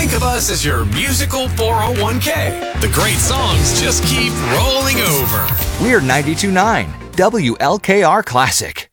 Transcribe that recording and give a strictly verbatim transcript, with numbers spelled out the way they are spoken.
Think of us as your musical four oh one k. The great songs just keep rolling over. We're ninety-two point nine W L K R Classic.